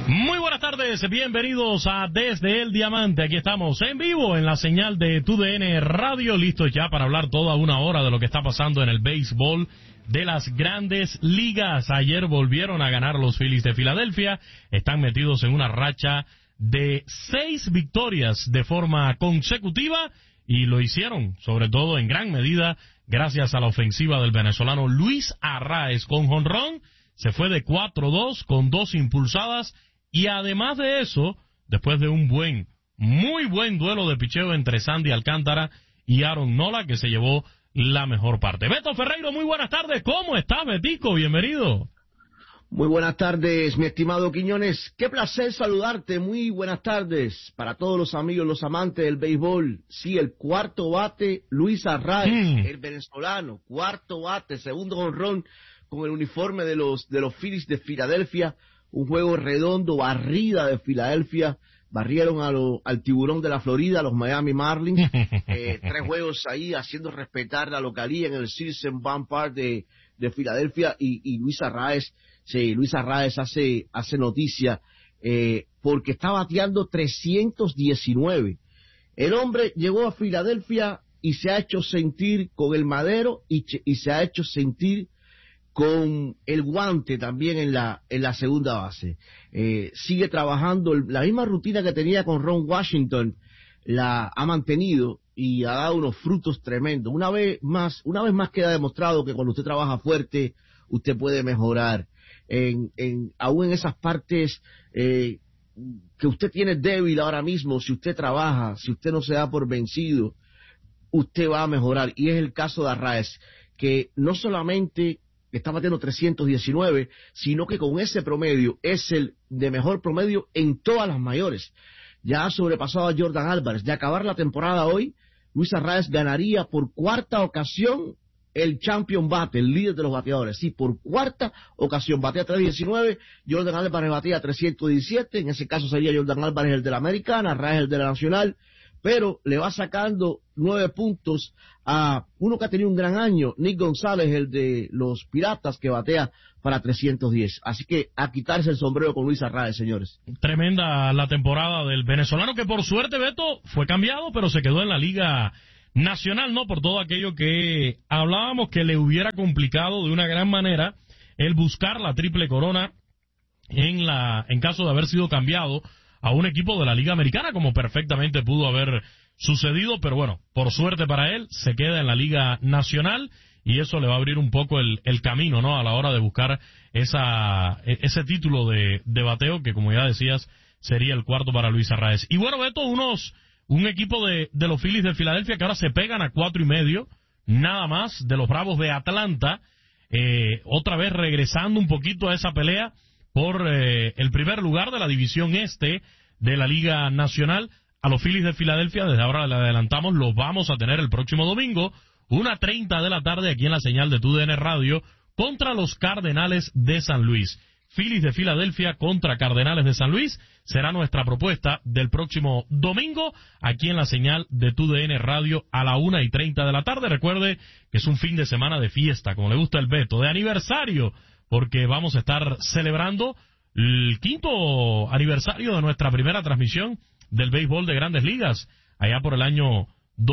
Muy buenas tardes, bienvenidos a Desde el Diamante. Aquí estamos en vivo en la señal de TUDN Radio, listos ya para hablar toda una hora de lo que está pasando en el béisbol de las grandes ligas. Ayer volvieron a ganar los Phillies de Filadelfia, están metidos en una racha de 6 victorias de forma consecutiva y lo hicieron, sobre todo en gran medida, gracias a la ofensiva del venezolano Luis Arraez con jonrón. Se fue de 4-2 con 2 impulsadas y además de eso, después de un muy buen duelo de picheo entre Sandy Alcántara y Aaron Nola, que se llevó la mejor parte. Beto Ferreiro, muy buenas tardes. ¿Cómo estás, Betico? Bienvenido. Muy buenas tardes, mi estimado Quiñones. Qué placer saludarte. Muy buenas tardes para todos los amigos, los amantes del béisbol. Sí, el cuarto bate, Luis Arraez, el venezolano. Cuarto bate, segundo jonrón con el uniforme de los Phillies de Filadelfia. Un juego redondo, barrida de Filadelfia. Barrieron al tiburón de la Florida, los Miami Marlins. 3 juegos ahí haciendo respetar la localía en el Citizens Bank Park de Filadelfia. Y Luis Arraez, sí, Luis Arraez hace noticia porque está bateando 319. El hombre llegó a Filadelfia y se ha hecho sentir con el madero y se ha hecho sentir con el guante también en la segunda base. Sigue trabajando la misma rutina que tenía con Ron Washington, la ha mantenido y ha dado unos frutos tremendos. Una vez más queda demostrado que cuando usted trabaja fuerte, usted puede mejorar. Aún en esas partes que usted tiene débil ahora mismo, si usted trabaja, si usted no se da por vencido, usted va a mejorar. Y es el caso de Arraez, que no solamente está batiendo 319, sino que con ese promedio es el de mejor promedio en todas las mayores. Ya ha sobrepasado a Jordan Álvarez. De acabar la temporada hoy, Luis Arraez ganaría por cuarta ocasión el Champion Bate, el líder de los bateadores. Sí, por cuarta ocasión. Batea 319, Jordan Álvarez batea 317, en ese caso sería Jordan Álvarez el de la Americana, Arraez el de la Nacional, pero le va sacando 9 puntos a uno que ha tenido un gran año, Nick González, el de los Piratas, que batea para 310. Así que a quitarse el sombrero con Luis Arraez, señores. Tremenda la temporada del venezolano, que por suerte, Beto, fue cambiado, pero se quedó en la Liga Nacional, ¿no? Por todo aquello que hablábamos que le hubiera complicado de una gran manera el buscar la triple corona en caso de haber sido cambiado a un equipo de la Liga Americana, como perfectamente pudo haber sucedido, pero bueno, por suerte para él, se queda en la Liga Nacional y eso le va a abrir un poco el camino, ¿no? A la hora de buscar ese título de bateo, que como ya decías, sería el cuarto para Luis Arraez. Y bueno, Beto, un equipo de los Phillies de Filadelfia que ahora se pegan a 4.5, nada más, de los Bravos de Atlanta, otra vez regresando un poquito a esa pelea por el primer lugar de la división este de la Liga Nacional. A los Phillies de Filadelfia, desde ahora le adelantamos, los vamos a tener el próximo domingo, 1:30 de la tarde, aquí en la señal de TUDN Radio, contra los Cardenales de San Luis. Phillies de Filadelfia contra Cardenales de San Luis será nuestra propuesta del próximo domingo, aquí en la señal de TUDN Radio a la 1:30 de la tarde. Recuerde que es un fin de semana de fiesta, como le gusta el Beto, de aniversario, porque vamos a estar celebrando el 5º aniversario de nuestra primera transmisión del béisbol de Grandes Ligas, allá por el año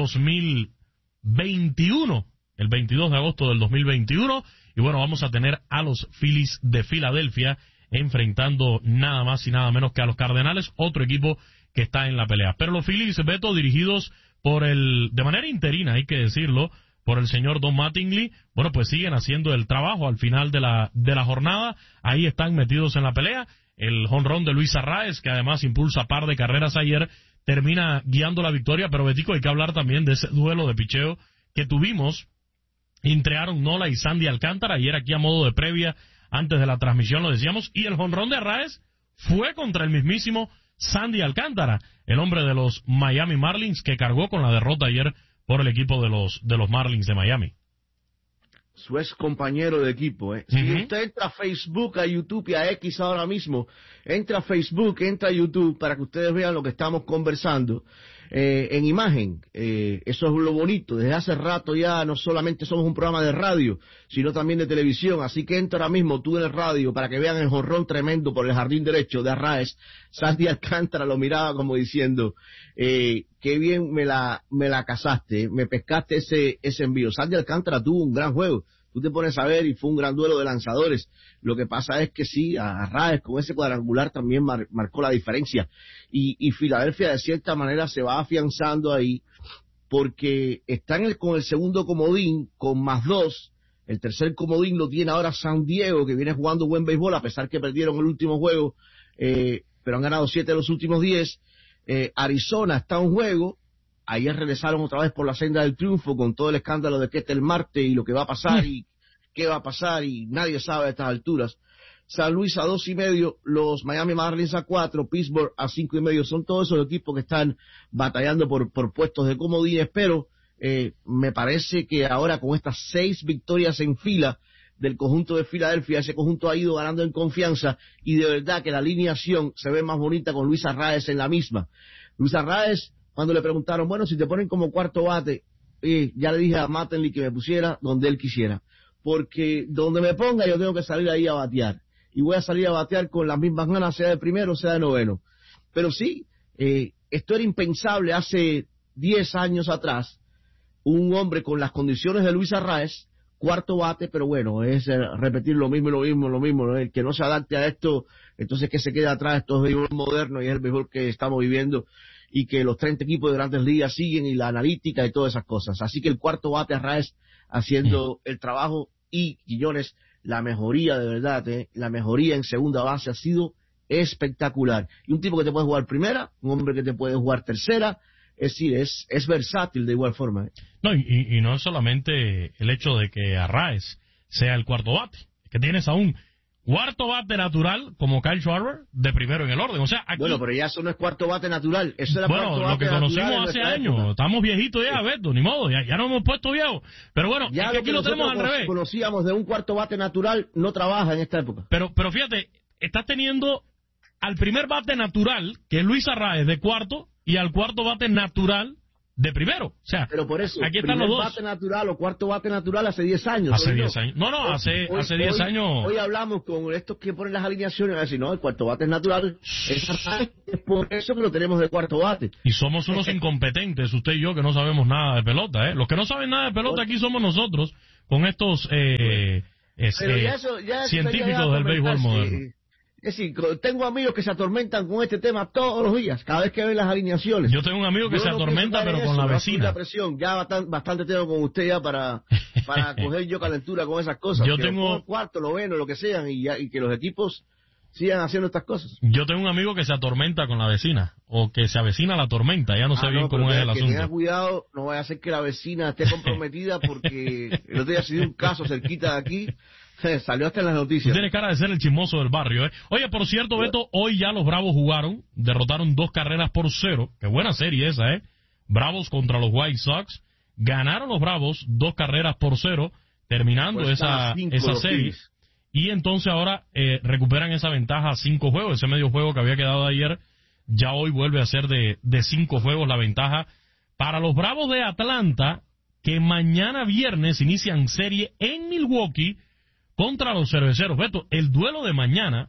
2021, el 22 de agosto del 2021, y bueno, vamos a tener a los Phillies de Filadelfia enfrentando nada más y nada menos que a los Cardenales, otro equipo que está en la pelea. Pero los Phillies, Beto, dirigidos de manera interina, hay que decirlo, por el señor Don Mattingly, bueno, pues siguen haciendo el trabajo al final de la jornada, ahí están metidos en la pelea. El jonrón de Luis Arraez, que además impulsa par de carreras ayer, termina guiando la victoria, pero Betico, hay que hablar también de ese duelo de picheo que tuvimos entre Aaron Nola y Sandy Alcántara, ayer aquí a modo de previa, antes de la transmisión lo decíamos, y el jonrón de Arraez fue contra el mismísimo Sandy Alcántara, el hombre de los Miami Marlins, que cargó con la derrota ayer por el equipo de los Marlins de Miami. Su ex compañero de equipo, ¿eh? Si usted entra a Facebook, a YouTube y a X ahora mismo, entra a Facebook, entra a YouTube para que ustedes vean lo que estamos conversando. en imagen. Eso es lo bonito. Desde hace rato ya no solamente somos un programa de radio, sino también de televisión. Así que entra ahora mismo tú en el radio para que vean el jonrón tremendo por el jardín derecho de Arraez. Sandy Alcántara lo miraba como diciendo, qué bien me la cazaste, me pescaste ese envío. Sandy Alcántara tuvo un gran juego. Tú te pones a ver y fue un gran duelo de lanzadores. Lo que pasa es que sí, Arraez con ese cuadrangular también marcó la diferencia. Y Filadelfia de cierta manera se va afianzando ahí porque están con el segundo comodín con +2. El tercer comodín lo tiene ahora San Diego, que viene jugando buen béisbol a pesar que perdieron el último juego, pero han ganado 7 de los últimos 10. Arizona está en juego. Ayer regresaron otra vez por la senda del triunfo con todo el escándalo de Ketel Marte y lo que va a pasar y qué va a pasar y nadie sabe a estas alturas. San Luis a 2.5, los Miami Marlins a 4, Pittsburgh a 5.5. Son todos esos equipos que están batallando por puestos de comodines, pero me parece que ahora con estas 6 victorias en fila del conjunto de Filadelfia, ese conjunto ha ido ganando en confianza y de verdad que la alineación se ve más bonita con Luis Arraez en la misma. Luis Arraez, cuando le preguntaron, bueno, si te ponen como cuarto bate, ya le dije a Mattingly que me pusiera donde él quisiera, porque donde me ponga yo tengo que salir ahí a batear, y voy a salir a batear con las mismas ganas, sea de primero, sea de noveno. Pero sí, esto era impensable hace 10 años atrás, un hombre con las condiciones de Luis Arraez, cuarto bate, pero bueno, es repetir lo mismo, ¿no? El que no se adapte a esto, entonces que se quede atrás. Esto es béisbol moderno y es el béisbol que estamos viviendo y que los 30 equipos de grandes ligas siguen y la analítica y todas esas cosas. Así que el cuarto bate Arraez haciendo el trabajo y Quiñones, la mejoría de verdad, la mejoría en segunda base ha sido espectacular. Y un tipo que te puede jugar primera, un hombre que te puede jugar tercera, es decir, es versátil de igual forma. No, y no es solamente el hecho de que Arraez sea el cuarto bate, es que tienes a un cuarto bate natural como Kyle Schwarber de primero en el orden. O sea, aquí... Bueno, pero ya eso no es cuarto bate natural, eso era bueno, cuarto lo bate que conocimos hace años, época. Estamos viejitos ya, Beto, ni modo, ya nos hemos puesto viejos. Pero bueno, ya es que aquí lo tenemos al revés. Conocíamos de un cuarto bate natural, no trabaja en esta época. Pero fíjate, estás teniendo al primer bate natural, que es Luis Arraez de cuarto, y al cuarto bate natural de primero. O sea, pero por eso, aquí están los dos. Bate natural o cuarto bate natural hace 10 años. Hace 10 años. No, hace 10 años. Hoy hablamos con estos que ponen las alineaciones, a decir, no, el cuarto bate es natural. Es por eso que lo tenemos de cuarto bate. Y somos unos incompetentes, usted y yo, que no sabemos nada de pelota, ¿eh? Los que no saben nada de pelota aquí somos nosotros, con estos científicos del béisbol moderno. Es decir, tengo amigos que se atormentan con este tema todos los días, cada vez que ven las alineaciones. Yo tengo un amigo que se atormenta, pero con la vecina. La presión, ya bastante tengo con usted ya para coger yo calentura con esas cosas. Yo tengo el cuarto, lo ven, lo que sean, y que los equipos sigan haciendo estas cosas. Yo tengo un amigo que se atormenta con la vecina, o que se avecina la tormenta, ya no sé bien cómo es el asunto. Tenga cuidado, no vaya a ser que la vecina esté comprometida, porque el otro día ha sido un caso cerquita de aquí. Salió hasta en las noticias. Tiene cara de ser el chismoso del barrio, ¿eh? Oye, por cierto, Beto, hoy ya los Bravos jugaron, derrotaron 2-0. Qué buena serie esa, ¿eh? Bravos contra los White Sox. Ganaron los Bravos 2-0, terminando pues esa serie. Y entonces ahora recuperan esa ventaja a 5 juegos. Ese medio juego que había quedado de ayer, ya hoy vuelve a ser de 5 juegos la ventaja para los Bravos de Atlanta, que mañana viernes inician serie en Milwaukee contra los Cerveceros. Beto, el duelo de mañana,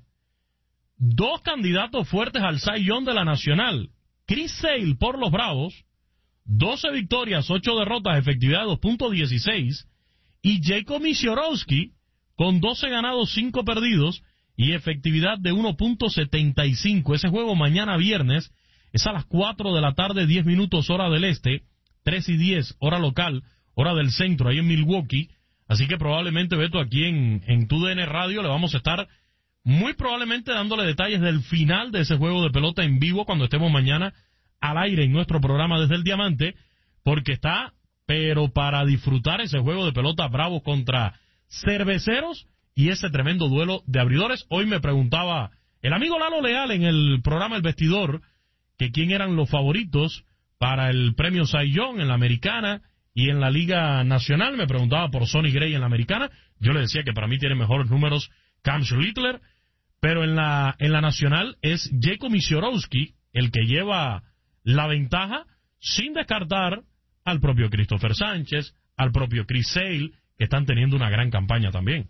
2 candidatos fuertes al Cy Young de la Nacional. Chris Sale por los Bravos, 12 victorias, 8 derrotas, efectividad de 2.16, y Jacob Misiorowski con 12 ganados, 5 perdidos y efectividad de 1.75. Ese juego mañana viernes es a las 4 de la tarde, 10 minutos hora del este, 3:10 hora local, hora del centro, ahí en Milwaukee. Así que probablemente, Beto, aquí en TUDN Radio le vamos a estar muy probablemente dándole detalles del final de ese juego de pelota en vivo cuando estemos mañana al aire en nuestro programa Desde el Diamante, porque está, pero para disfrutar ese juego de pelota Bravos contra Cerveceros y ese tremendo duelo de abridores. Hoy me preguntaba el amigo Lalo Leal en el programa El Vestidor que quién eran los favoritos para el premio Cy Young en la Americana y en la Liga Nacional. Me preguntaba por Sonny Gray en la Americana. Yo le decía que para mí tiene mejores números Cam Schlittler, pero en la Nacional es Jacob Misiorowski el que lleva la ventaja sin descartar al propio Christopher Sánchez, al propio Chris Sale, que están teniendo una gran campaña también.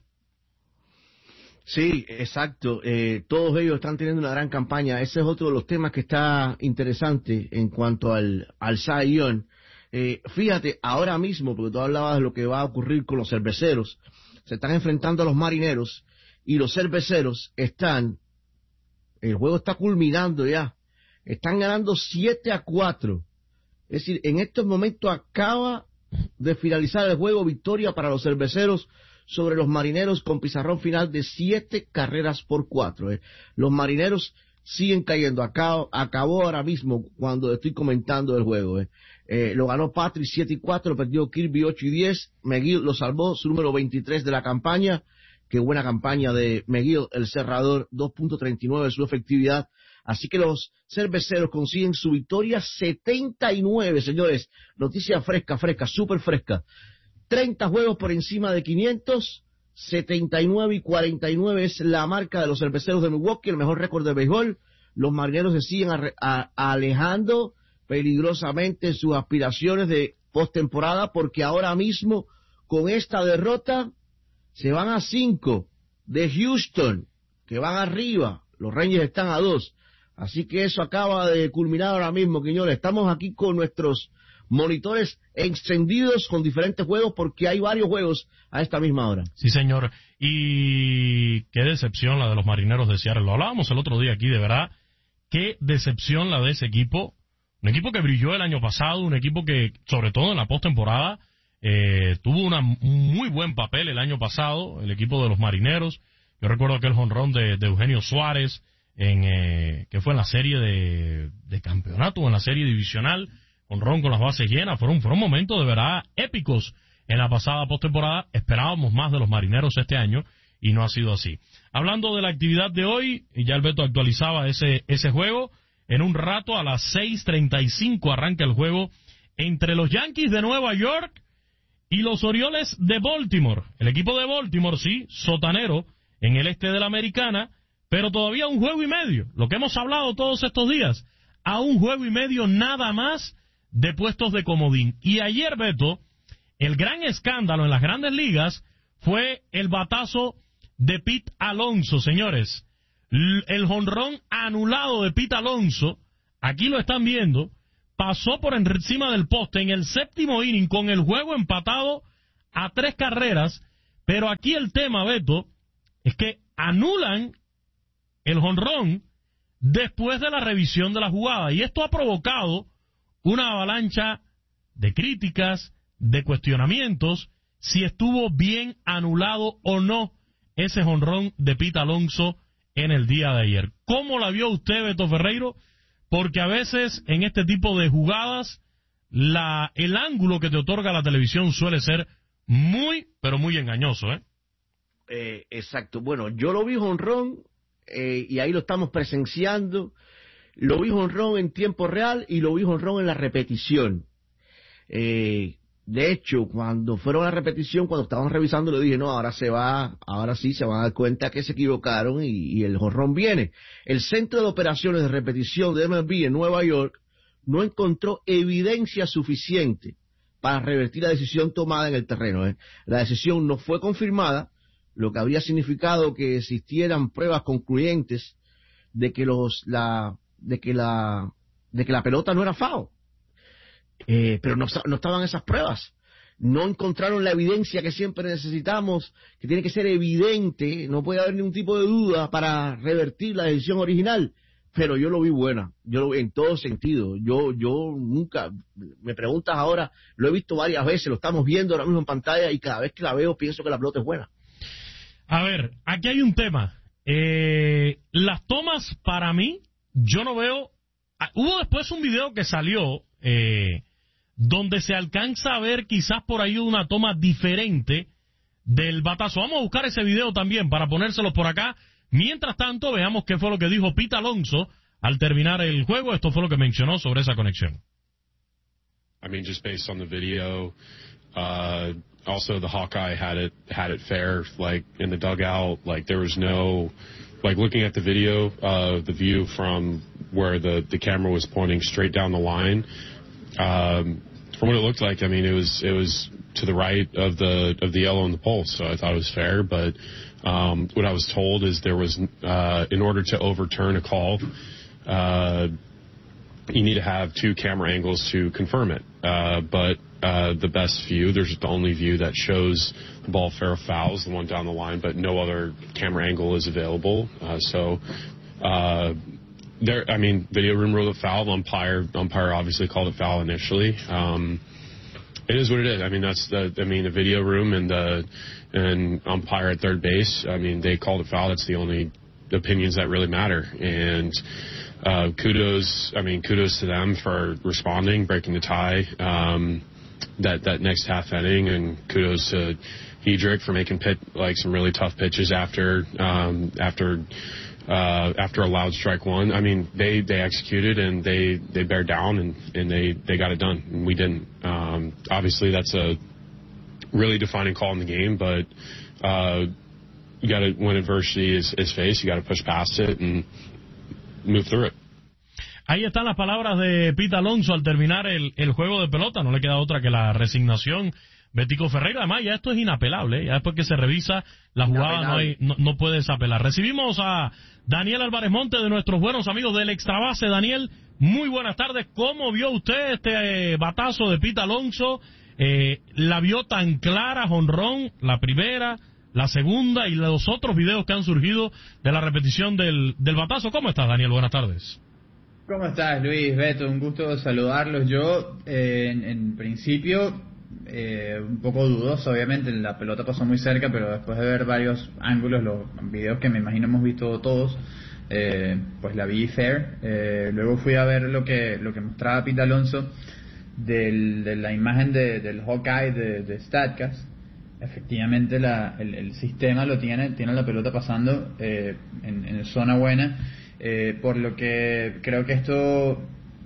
Sí, exacto. Todos ellos están teniendo una gran campaña. Ese es otro de los temas que está interesante en cuanto al Cy Young. Fíjate, ahora mismo, porque tú hablabas de lo que va a ocurrir con los cerveceros, se están enfrentando a los marineros y los cerveceros el juego está culminando ya, están ganando 7-4. Es decir, en estos momentos acaba de finalizar el juego, victoria para los cerveceros sobre los marineros con pizarrón final de 7-4. Los marineros siguen cayendo. Acabó ahora mismo cuando estoy comentando el juego. Lo ganó Patrick 7-4, perdió Kirby 8-10. McGill lo salvó, su número 23 de la campaña. Qué buena campaña de McGill, el cerrador, 2.39 su efectividad. Así que los cerveceros consiguen su victoria 79, señores. Noticia fresca, súper fresca. 30 juegos por encima de 500, 79-49 es la marca de los cerveceros de Milwaukee, el mejor récord de béisbol. Los marineros se siguen alejando peligrosamente sus aspiraciones de postemporada, porque ahora mismo, con esta derrota, se van a 5 de Houston, que van arriba. Los Rangers están a 2. Así que eso acaba de culminar ahora mismo, Quiñones. Estamos aquí con nuestros monitores encendidos con diferentes juegos, porque hay varios juegos a esta misma hora. Sí, señor. Y qué decepción la de los marineros de Seattle. Lo hablábamos el otro día aquí, de verdad. Qué decepción la de ese equipo. Un equipo que brilló el año pasado, un equipo que, sobre todo en la postemporada, tuvo un muy buen papel el año pasado, el equipo de los marineros. Yo recuerdo aquel jonrón de Eugenio Suárez, que fue en la serie de campeonato o en la serie divisional, jonrón con las bases llenas. Fueron momentos de verdad épicos en la pasada postemporada. Esperábamos más de los marineros este año y no ha sido así. Hablando de la actividad de hoy, ya el Beto actualizaba ese juego. En un rato, a las 6:35 arranca el juego entre los Yankees de Nueva York y los Orioles de Baltimore. El equipo de Baltimore, sí, sotanero en el este de la Americana, pero todavía un juego y medio, lo que hemos hablado todos estos días, a un juego y medio nada más de puestos de comodín. Y ayer, Beto, el gran escándalo en las grandes ligas fue el batazo de Pete Alonso, señores. El jonrón anulado de Pete Alonso, aquí lo están viendo, pasó por encima del poste en el séptimo inning con el juego empatado a 3 carreras, pero aquí el tema, Beto, es que anulan el jonrón después de la revisión de la jugada, y esto ha provocado una avalancha de críticas, de cuestionamientos, si estuvo bien anulado o no ese jonrón de Pete Alonso en el día de ayer. ¿Cómo la vio usted, Beto Ferreiro? Porque a veces en este tipo de jugadas el ángulo que te otorga la televisión suele ser muy, pero muy engañoso, Exacto. Bueno, yo lo vi jonrón, y ahí lo estamos presenciando. Lo vi jonrón en tiempo real y lo vi jonrón en la repetición. De hecho, cuando fueron a la repetición, cuando estaban revisando, le dije, no, ahora sí se van a dar cuenta que se equivocaron y el jonrón viene. El Centro de Operaciones de Repetición de MLB en Nueva York no encontró evidencia suficiente para revertir la decisión tomada en el terreno. La decisión no fue confirmada, lo que habría significado que existieran pruebas concluyentes de que la pelota no era foul. Pero no estaban esas pruebas. No encontraron la evidencia que siempre necesitamos, que tiene que ser evidente, no puede haber ningún tipo de duda para revertir la decisión original. Pero yo lo vi buena, yo lo vi en todo sentido. Yo nunca, me preguntas ahora, lo he visto varias veces, lo estamos viendo ahora mismo en pantalla y cada vez que la veo pienso que la pelota es buena. A ver, aquí hay un tema. Las tomas, para mí, yo no veo. Hubo después un video que salió donde se alcanza a ver quizás por ahí una toma diferente del batazo. Vamos a buscar ese video también para ponérselos por acá. Mientras tanto, veamos qué fue lo que dijo Pete Alonso al terminar el juego. Esto fue lo que mencionó sobre esa conexión. I mean, just based on the video, also the Hawkeye had it fair, like in the dugout, like there was no, like looking at the video, the view from where the camera was pointing straight down the line, from what it looked like, I mean, it was to the right of the yellow in the pole, so I thought it was fair. But what I was told is there was, in order to overturn a call, you need to have 2 camera angles to confirm it. But the best view, there's the only view that shows the ball fair or foul is the one down the line, but no other camera angle is available. Video room ruled it foul. Umpire obviously called it foul initially. It is what it is. I mean, the video room and umpire at third base, I mean, they called it foul. That's the only opinions that really matter. And kudos to them for responding, breaking the tie that next half inning, and kudos to Hedrick for making some really tough pitches after a loud strike one. I mean, they executed and they bear down and they got it done, and we didn't. Obviously, that's a really defining call in the game, but you got to, when adversity is faced, you got to push past it and move through it. Ahí están las palabras de Pete Alonso al terminar el juego de pelota. No le queda otra que la resignación. Betico Ferreira, además, ya esto es inapelable. Ya después que se revisa la jugada no puedes apelar. Recibimos a Daniel Álvarez Monte, de nuestros buenos amigos del Extrabase. Daniel, muy buenas tardes. ¿Cómo vio usted este batazo de Pete Alonso? ¿La vio tan clara, jonrón, la primera, la segunda y los otros videos que han surgido de la repetición del batazo? ¿Cómo estás, Daniel? Buenas tardes. ¿Cómo estás, Luis? Beto, un gusto saludarlos. Yo, en principio, un poco dudoso, obviamente, la pelota pasó muy cerca, pero después de ver varios ángulos, los videos que me imagino hemos visto todos, pues la vi fair. Luego fui a ver lo que mostraba Pete Alonso de la imagen del Hawkeye de StatCast. Efectivamente, el sistema lo tiene la pelota pasando en zona buena. Por lo que creo que esto,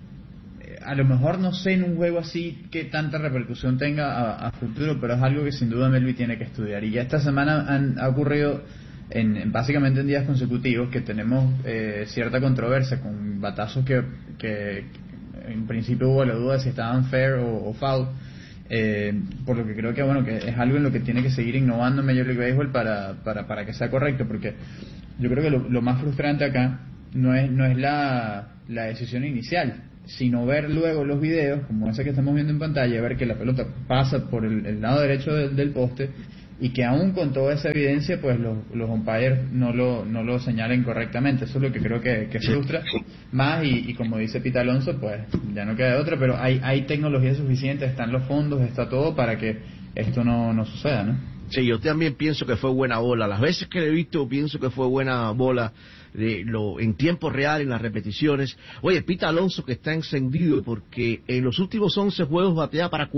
a lo mejor no sé en un juego así que tanta repercusión tenga a futuro, pero es algo que sin duda Melvi tiene que estudiar. Y ya esta semana ha ocurrido básicamente en días consecutivos que tenemos cierta controversia con batazos que en principio hubo la duda de si estaban fair o foul. Por lo que creo que es algo en lo que tiene que seguir innovando Major League Baseball para que sea correcto, porque yo creo que lo más frustrante acá no es la decisión inicial, sino ver luego los videos como ese que estamos viendo en pantalla, ver que la pelota pasa por el lado derecho del poste y que aún con toda esa evidencia pues los umpires no lo señalen correctamente. Eso es lo que creo que frustra más, y como dice Pete Alonso, pues ya no queda de otra, pero hay tecnología suficiente, están los fondos, está todo para que esto no suceda, ¿no? Sí, yo también pienso que fue buena bola. Las veces que le he visto, pienso que fue buena bola en tiempo real, en las repeticiones. Oye, Pete Alonso, que está encendido porque en los últimos 11 juegos batea para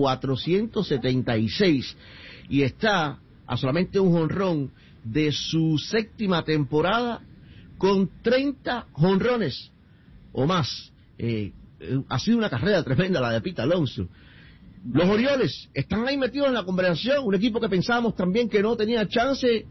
476 y está a solamente un jonrón de su 7ª temporada con 30 jonrones o más. Ha sido una carrera tremenda la de Pete Alonso. Los Orioles están ahí metidos en la conversación, un equipo que pensábamos también que no tenía chance.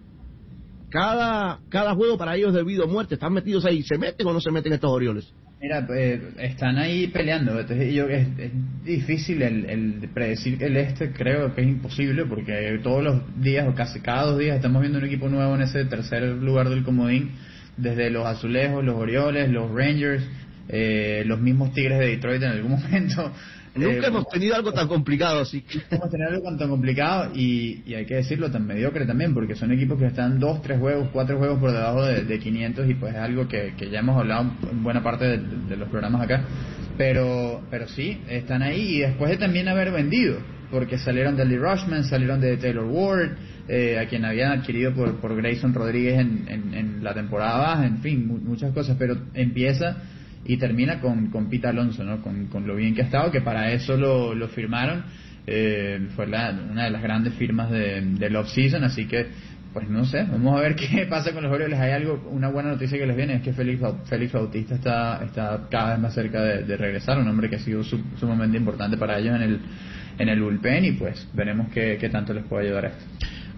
Cada juego para ellos debido a muerte, están metidos ahí. ¿Se meten o no se meten estos Orioles? Mira, están ahí peleando. Entonces, es difícil el predecir el creo que es imposible, porque todos los días o casi cada 2 días estamos viendo un equipo nuevo en ese tercer lugar del comodín, desde los Azulejos, los Orioles, los Rangers, los mismos Tigres de Detroit en algún momento. Nunca hemos tenido algo tan complicado así. Hemos tenido algo tan complicado y hay que decirlo, tan mediocre también, porque son equipos que están 2, 3 juegos, 4 juegos por debajo de 500, y pues es algo que ya hemos hablado en buena parte de los programas acá, pero sí, están ahí, y después de también haber vendido, porque salieron de Lee Rushman, salieron de Taylor Ward, a quien habían adquirido por Grayson Rodríguez en la temporada baja, en fin, muchas cosas, pero empieza y termina con Pete Alonso, ¿no? Con lo bien que ha estado, que para eso lo firmaron. Fue una de las grandes firmas del off-season, así que pues no sé, vamos a ver qué pasa con los Orioles. Hay una buena noticia que les viene, es que Félix Bautista está cada vez más cerca de regresar, un hombre que ha sido sumamente importante para ellos en el bullpen, y pues veremos qué tanto les puede ayudar a esto.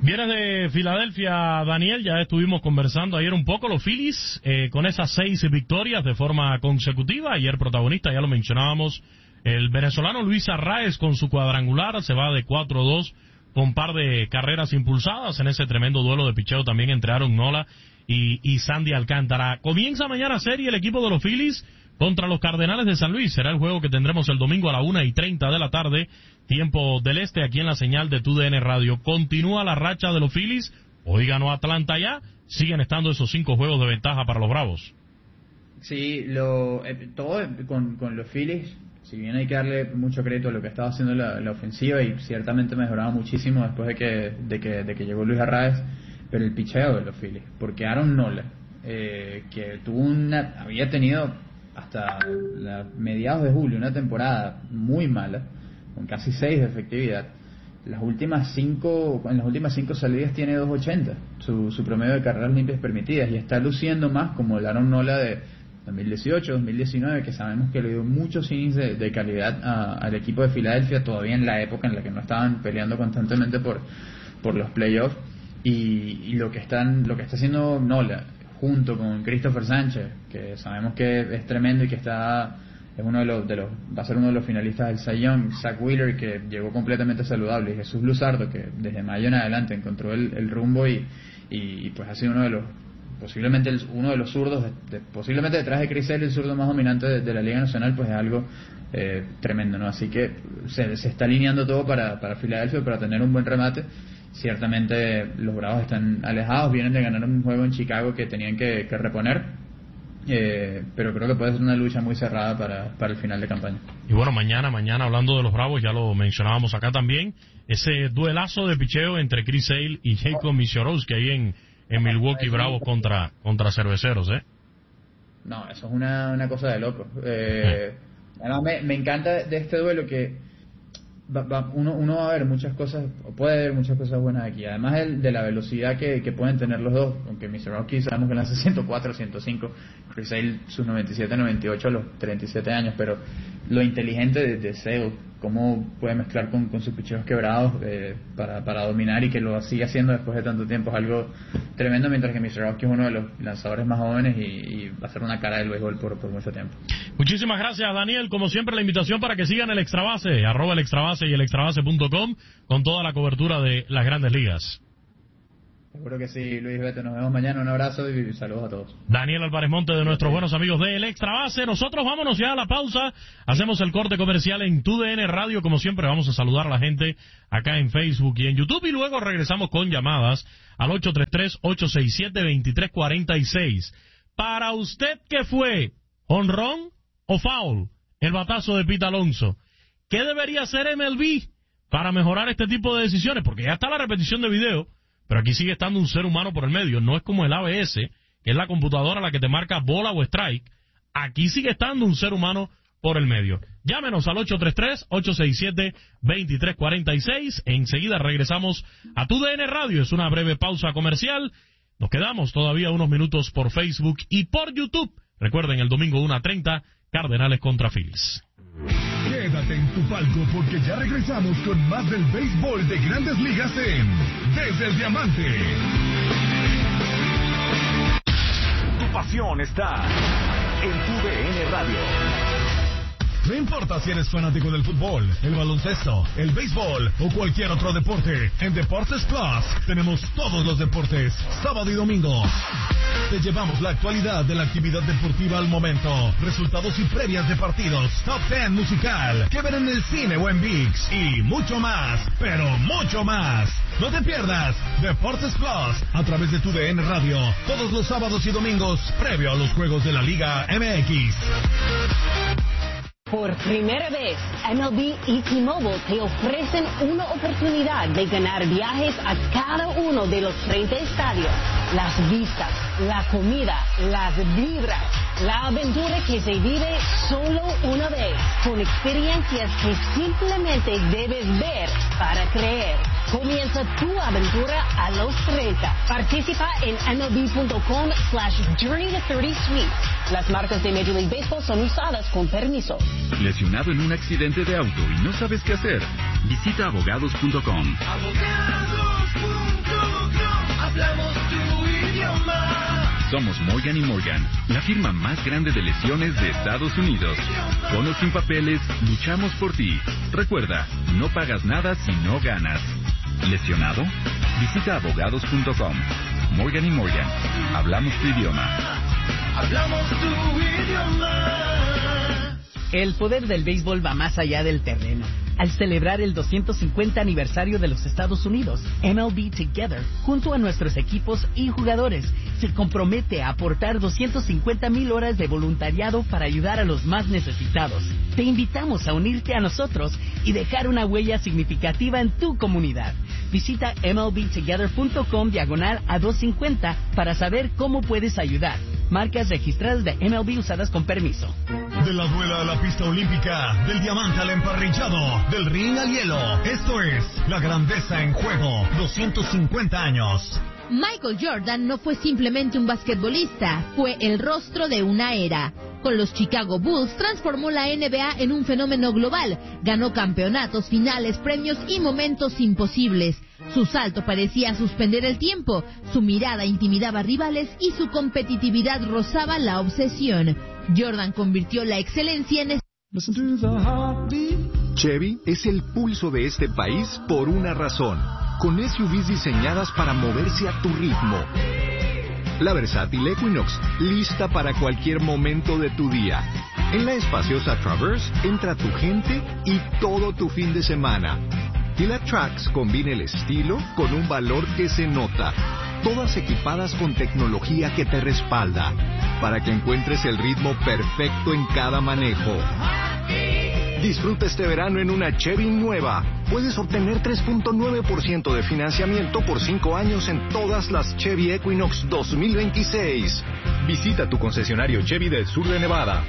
Vienes de Filadelfia, Daniel, ya estuvimos conversando ayer un poco, los Phillies, con esas 6 victorias de forma consecutiva. Ayer protagonista, ya lo mencionábamos, el venezolano Luis Arraez con su cuadrangular, se va de 4-2 con par de carreras impulsadas en ese tremendo duelo de picheo también entre Aaron Nola y Sandy Alcántara. Comienza mañana serie el equipo de los Phillies contra los Cardenales de San Luis. Será el juego que tendremos el domingo a la 1:30 de la tarde, tiempo del este, aquí en la señal de TUDN Radio. Continúa la racha de los Phillies. Hoy ganó Atlanta ya. Siguen estando esos 5 juegos de ventaja para los Bravos. Sí, todo con los Phillies, si bien hay que darle mucho crédito a lo que estaba haciendo la ofensiva, y ciertamente mejoraba muchísimo después de que llegó Luis Arraez, pero el picheo de los Phillies, porque Aaron Nola, que había tenido hasta mediados de julio una temporada muy mala, con casi 6 de efectividad. En las últimas 5 salidas tiene 2.80, su promedio de carreras limpias permitidas, y está luciendo más como el Aaron Nola de 2018, 2019, que sabemos que le dio muchos innings de calidad al equipo de Filadelfia, todavía en la época en la que no estaban peleando constantemente por los playoffs, y lo que está haciendo Nola junto con Christopher Sánchez, que sabemos que es tremendo y que va a ser uno de los finalistas del Cy Young, Zach Wheeler, que llegó completamente saludable, y Jesús Luzardo, que desde mayo en adelante encontró el rumbo y pues ha sido posiblemente uno de los zurdos, posiblemente detrás de Chris Sale, el zurdo más dominante de la Liga Nacional, pues es algo tremendo, ¿no? Así que se está alineando todo para Filadelfia, para tener un buen remate. Ciertamente los Bravos están alejados, vienen de ganar un juego en Chicago que tenían que reponer, pero creo que puede ser una lucha muy cerrada para el final de campaña. Y bueno, mañana hablando de los Bravos, ya lo mencionábamos acá también, ese duelazo de picheo entre Chris Sale y Jacob Misiorowski ahí en Milwaukee, Bravos contra Cerveceros, No, eso es una cosa de loco. Además me encanta de este duelo que uno va a ver muchas cosas, o puede ver muchas cosas buenas aquí, además de la velocidad que pueden tener los dos, aunque Misiorowski sabemos que lanza 104, 105, Chris Sale sus 97, 98 a los 37 años, pero lo inteligente de Sale, cómo puede mezclar con sus picheos quebrados para dominar, y que lo sigue haciendo después de tanto tiempo, es algo tremendo, mientras que Misiorowski es uno de los lanzadores más jóvenes y va a ser una cara del béisbol por mucho tiempo. Muchísimas gracias, Daniel. Como siempre, la invitación para que sigan el Extrabase, @el Extrabase y el extrabase.com, con toda la cobertura de las Grandes Ligas. Seguro que sí, Luis Beto. Nos vemos mañana. Un abrazo y saludos a todos. Daniel Álvarez Monte, de nuestros buenos amigos de El Extrabase. Nosotros vámonos ya a la pausa. Hacemos el corte comercial en TUDN Radio. Como siempre, vamos a saludar a la gente acá en Facebook y en YouTube. Y luego regresamos con llamadas al 833-867-2346. Para usted, ¿qué fue? ¿Honrón o foul? El batazo de Pete Alonso. ¿Qué debería hacer MLB para mejorar este tipo de decisiones? Porque ya está la repetición de video, pero aquí sigue estando un ser humano por el medio. No es como el ABS, que es la computadora la que te marca bola o strike. Aquí sigue estando un ser humano por el medio. Llámenos al 833-867-2346. Enseguida regresamos a TUDN Radio. Es una breve pausa comercial. Nos quedamos todavía unos minutos por Facebook y por YouTube. Recuerden, el domingo 1:30, Cardenales contra Phillies. Quédate en tu palco, porque ya regresamos con más del béisbol de Grandes Ligas Desde el Diamante. Tu pasión está en TUDN Radio. No importa si eres fanático del fútbol, el baloncesto, el béisbol o cualquier otro deporte, en Deportes Plus tenemos todos los deportes, sábado y domingo. Te llevamos la actualidad de la actividad deportiva al momento, resultados y previas de partidos, top 10 musical, que ver en el cine o en ViX, y mucho más, pero mucho más. No te pierdas Deportes Plus a través de TUDN Radio, todos los sábados y domingos, previo a los juegos de la Liga MX. Por primera vez, MLB y T-Mobile te ofrecen una oportunidad de ganar viajes a cada uno de los 30 estadios. Las vistas, la comida, las vibras, la aventura que se vive solo una vez, con experiencias que simplemente debes ver para creer. Comienza tu aventura a los 30. Participa en MLB.com/Journey to 30 Suite. Las marcas de Major League Baseball son usadas con permiso. ¿Lesionado en un accidente de auto y no sabes qué hacer? Visita abogados.com. Abogados.com Hablamos tu idioma. Somos Morgan & Morgan, la firma más grande de lesiones de Estados Unidos. Con o sin papeles, luchamos por ti. Recuerda, no pagas nada si no ganas. ¿Lesionado? Visita abogados.com. Morgan & Morgan, hablamos tu idioma. Hablamos tu idioma. El poder del béisbol va más allá del terreno. Al celebrar el 250 aniversario de los Estados Unidos, MLB Together, junto a nuestros equipos y jugadores, se compromete a aportar 250,000 horas de voluntariado para ayudar a los más necesitados. Te invitamos a unirte a nosotros y dejar una huella significativa en tu comunidad. Visita MLBtogether.com/A250 para saber cómo puedes ayudar. Marcas registradas de MLB usadas con permiso. De la duela a la pista olímpica, del diamante al emparrillado, del ring al hielo. Esto es la grandeza en juego. 250 años. Michael Jordan no fue simplemente un basquetbolista, fue el rostro de una era. Con los Chicago Bulls transformó la NBA en un fenómeno global, ganó campeonatos, finales, premios y momentos imposibles. Su salto parecía suspender el tiempo, su mirada intimidaba a rivales y su competitividad rozaba la obsesión. Jordan convirtió la excelencia en... Chevy es el pulso de este país por una razón. Con SUVs diseñadas para moverse a tu ritmo. La versátil Equinox, lista para cualquier momento de tu día. En la espaciosa Traverse, entra tu gente y todo tu fin de semana. Y la Trax combina el estilo con un valor que se nota. Todas equipadas con tecnología que te respalda, para que encuentres el ritmo perfecto en cada manejo. Disfruta este verano en una Chevy nueva. Puedes obtener 3.9% de financiamiento por 5 años en todas las Chevy Equinox 2026. Visita tu concesionario Chevy del sur de Nevada.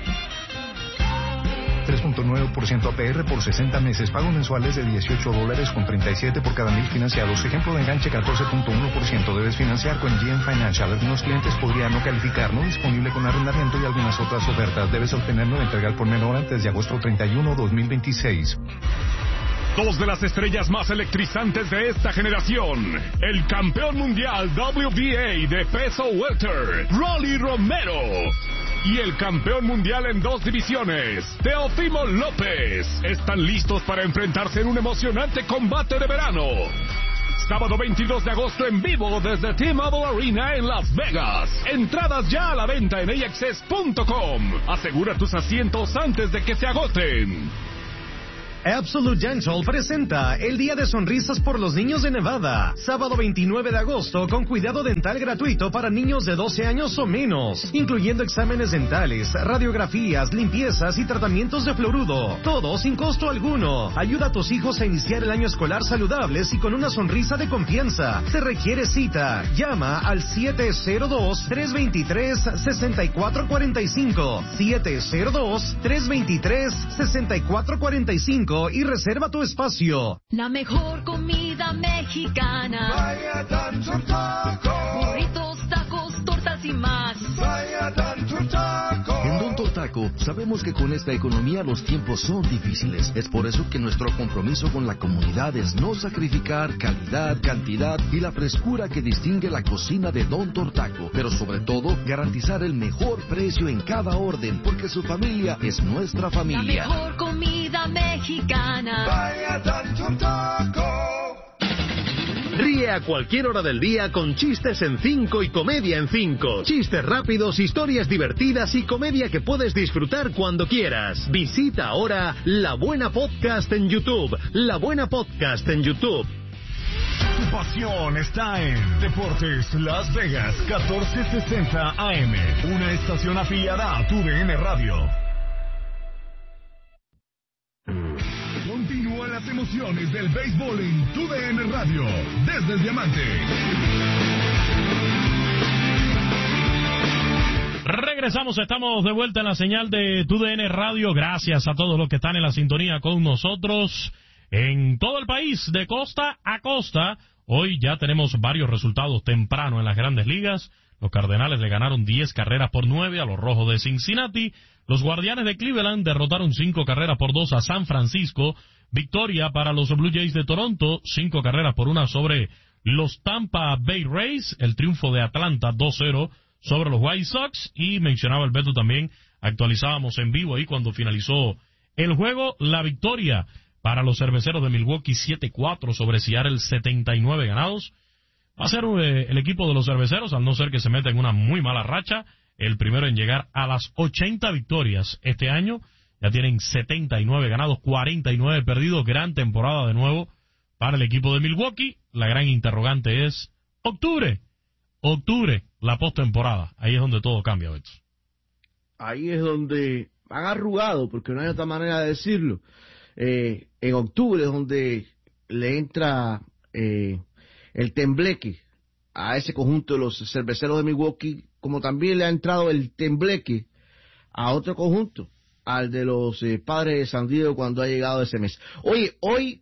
3.9% APR por 60 meses. Pagos mensuales de $18.37 por cada 1,000 financiados. Ejemplo de enganche 14.1%. Debes financiar con GM Financial. Algunos clientes podrían no calificar. No disponible con arrendamiento y algunas otras ofertas. Debes obtenerlo de entrega al por menor antes de agosto 31, 2026. Dos de las estrellas más electrizantes de esta generación. El campeón mundial WBA de peso welter, Rolly Romero. Y el campeón mundial en 2 divisiones, Teófimo López, están listos para enfrentarse en un emocionante combate de verano. Sábado 22 de agosto en vivo desde T-Mobile Arena en Las Vegas. Entradas ya a la venta en AXS.com. Asegura tus asientos antes de que se agoten. Absolute Dental presenta el Día de Sonrisas por los Niños de Nevada. Sábado 29 de agosto con cuidado dental gratuito para niños de 12 años o menos, incluyendo exámenes dentales, radiografías, limpiezas y tratamientos de fluoruro. Todo sin costo alguno. Ayuda a tus hijos a iniciar el año escolar saludables y con una sonrisa de confianza. Se requiere cita. Llama al 702-323-6445. 702-323-6445. Y reserva tu espacio. La mejor comida mexicana. Vaya Tanto Taco. Burritos, tacos, tortas y más. Vaya Tanto Taco. En Don Tortaco sabemos que con esta economía los tiempos son difíciles. Es por eso que nuestro compromiso con la comunidad es no sacrificar calidad, cantidad y la frescura que distingue la cocina de Don Tortaco. Pero sobre todo, garantizar el mejor precio en cada orden, porque su familia es nuestra familia. La mejor comida mexicana. Vaya Tanto Taco. Ríe a cualquier hora del día con Chistes en 5 y Comedia en 5. Chistes rápidos, historias divertidas y comedia que puedes disfrutar cuando quieras. Visita ahora La Buena Podcast en YouTube. La Buena Podcast en YouTube. Tu pasión está en Deportes Las Vegas 1460 AM. Una estación afiliada a TUDN Radio. Continúan las emociones del béisbol en TUDN Radio, desde el Diamante. Regresamos, estamos de vuelta en la señal de TUDN Radio. Gracias a todos los que están en la sintonía con nosotros en todo el país, de costa a costa. Hoy ya tenemos varios resultados temprano en las grandes ligas. Los Cardenales le ganaron 10-9 a los Rojos de Cincinnati. Los Guardianes de Cleveland derrotaron 5-2 a San Francisco. Victoria para los Blue Jays de Toronto, 5-1 sobre los Tampa Bay Rays, el triunfo de Atlanta 2-0 sobre los White Sox, y mencionaba el Beto también, actualizábamos en vivo ahí cuando finalizó el juego, la victoria para los Cerveceros de Milwaukee 7-4 sobre Seattle 79 ganados. Va a ser el equipo de los Cerveceros, al no ser que se meta en una muy mala racha, el primero en llegar a las 80 victorias este año. Ya tienen 79 ganados, 49 perdidos, gran temporada de nuevo para el equipo de Milwaukee. La gran interrogante es octubre, la postemporada. Ahí es donde todo cambia, Beto. Ahí es donde han arrugado, porque no hay otra manera de decirlo. En octubre es donde le entra el tembleque a ese conjunto de los Cerveceros de Milwaukee, como también le ha entrado el tembleque a otro conjunto, al de los Padres de San Diego cuando ha llegado ese mes. Oye,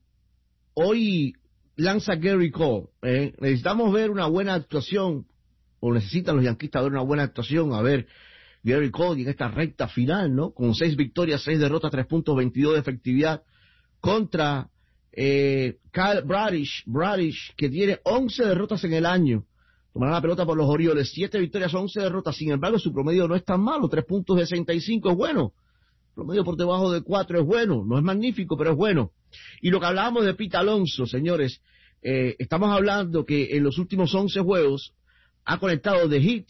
hoy lanza Gary Cole. Necesitamos ver una buena actuación, o necesitan los yanquistas ver una buena actuación, a ver Gary Cole en esta recta final, ¿no? Con 6 victorias, 6 derrotas, 3.22 de efectividad contra Kyle Bradish, que tiene 11 derrotas en el año. Tomará la pelota por los Orioles, 7 victorias, 11 derrotas. Sin embargo, su promedio no es tan malo, 3.65 es bueno. Promedio por debajo de 4 es bueno, no es magnífico, pero es bueno. Y lo que hablábamos de Pete Alonso, señores, estamos hablando que en los últimos 11 juegos ha conectado de hit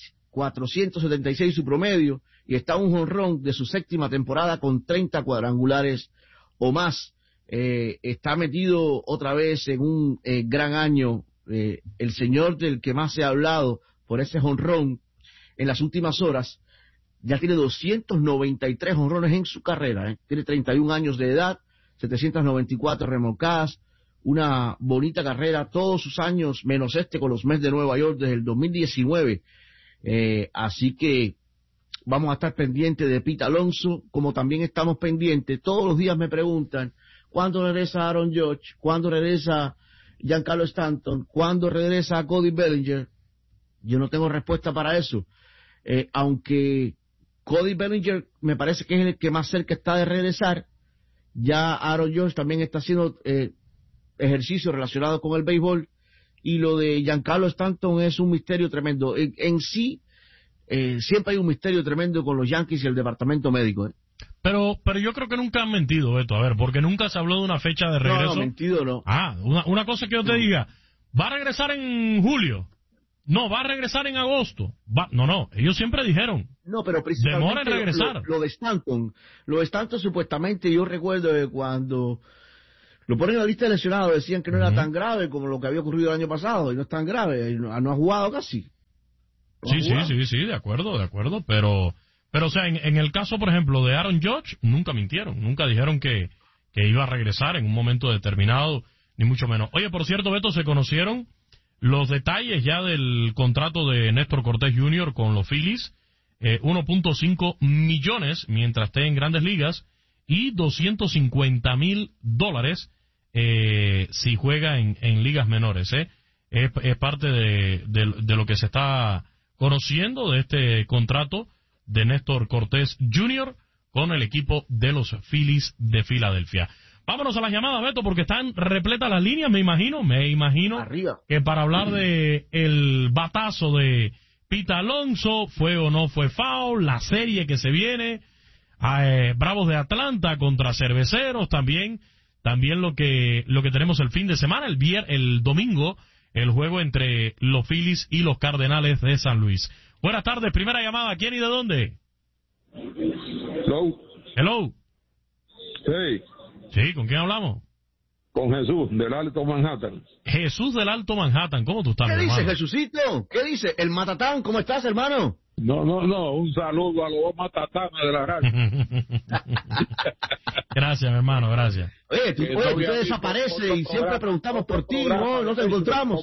476 su promedio, y está un jonrón de su 7ª temporada con 30 cuadrangulares o más. Está metido otra vez en un gran año, el señor del que más se ha hablado por ese jonrón en las últimas horas. Ya tiene 293 jonrones en su carrera, tiene 31 años de edad, 794 remolcadas, una bonita carrera, todos sus años, menos con los Mets de Nueva York desde el 2019. Así que vamos a estar pendientes de Pete Alonso, como también estamos pendientes. Todos los días me preguntan, ¿cuándo regresa Aaron Judge? ¿Cuándo regresa Giancarlo Stanton? ¿Cuándo regresa Cody Bellinger? Yo no tengo respuesta para eso. Aunque Cody Bellinger me parece que es el que más cerca está de regresar, ya Aaron Judge también está haciendo ejercicio relacionado con el béisbol, y lo de Giancarlo Stanton es un misterio tremendo. En sí, siempre hay un misterio tremendo con los Yankees y el departamento médico. Pero yo creo que nunca han mentido, Beto, a ver, porque nunca se habló de una fecha de regreso. No, mentido no. Una cosa que yo te diga, ¿va a regresar en julio? No, va a regresar en agosto. No, ellos siempre dijeron. No, pero principalmente demora en regresar. Lo de Stanton supuestamente, yo recuerdo que cuando lo ponen en la lista de lesionados decían que no era tan grave como lo que había ocurrido el año pasado, y no es tan grave, no ha jugado casi. Sí, de acuerdo, pero o sea, en el caso, por ejemplo, de Aaron Judge, nunca mintieron, nunca dijeron que iba a regresar en un momento determinado, ni mucho menos. Oye, por cierto, Beto, se conocieron los detalles ya del contrato de Néstor Cortés Jr. con los Phillies, 1.5 millones mientras esté en Grandes Ligas, y $250,000 si juega en ligas menores. Es parte de lo que se está conociendo de este contrato de Néstor Cortés Jr. con el equipo de los Phillies de Filadelfia. Vámonos a las llamadas, Beto, porque están repletas las líneas, me imagino arriba, que para hablar de el batazo de Pete Alonso, fue o no fue foul, la serie que se viene, Bravos de Atlanta contra Cerveceros, también lo que tenemos el fin de semana, el domingo, el juego entre los Phillies y los Cardenales de San Luis. Buenas tardes, primera llamada, ¿quién y de dónde? Hello. Hey. Sí, ¿con quién hablamos? Con Jesús, del Alto Manhattan. Jesús del Alto Manhattan, ¿cómo tú estás, ¿Qué hermano? dice, Jesucito? ¿Qué dice? El Matatán, ¿cómo estás, hermano? No, un saludo a los dos matatanes de la radio. Gracias, mi hermano, gracias. Oye, tú desapareces y siempre preguntamos por ti, no te encontramos.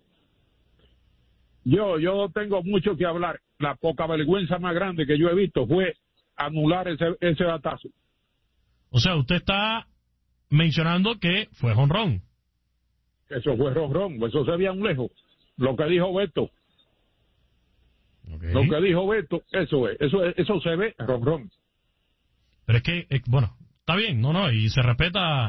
Yo tengo mucho que hablar. La poca vergüenza más grande que yo he visto fue anular ese batazo. O sea, usted está mencionando que fue jonrón. Eso fue jonrón, eso se veía un lejos. Lo que dijo Beto. Okay. Lo que dijo Beto, eso se ve jonrón. Pero es que, bueno, está bien, y se respeta